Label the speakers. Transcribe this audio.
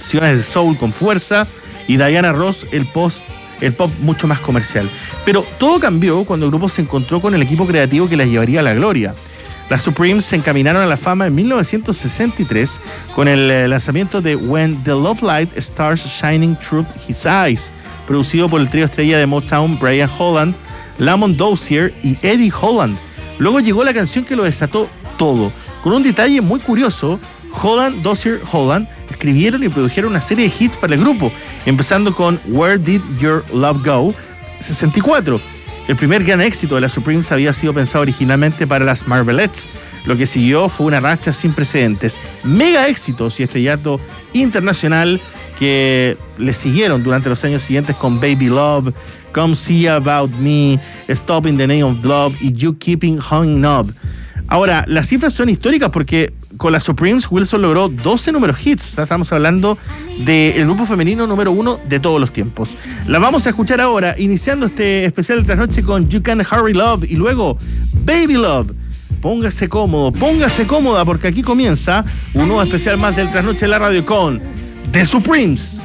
Speaker 1: canciones de soul con fuerza, y Diana Ross el pop mucho más comercial. Pero todo cambió cuando el grupo se encontró con el equipo creativo que las llevaría a la gloria. Las Supremes se encaminaron a la fama en 1963 con el lanzamiento de When the Love Light Starts Shining Through His Eyes, producido por el trío estrella de Motown Brian Holland, Lamont Dozier y Eddie Holland. Luego llegó la canción que lo desató todo. Con un detalle muy curioso, Dozier, Holland escribieron y produjeron una serie de hits para el grupo, empezando con Where Did Your Love Go, 64. El primer gran éxito de las Supremes había sido pensado originalmente para las Marvelettes. Lo que siguió fue una racha sin precedentes. Mega éxitos y estrellato internacional que le siguieron durante los años siguientes con Baby Love, Come See About Me, Stop in the Name of Love y You Keeping Hanging Up. Ahora, las cifras son históricas porque con las Supremes Wilson logró 12 números hits. O sea, estamos hablando del grupo femenino número 1 de todos los tiempos. La vamos a escuchar ahora, iniciando este especial de trasnoche con You Can't Hurry Love y luego Baby Love. Póngase cómodo, póngase cómoda, porque aquí comienza un nuevo especial más del trasnoche en la radio con The Supremes.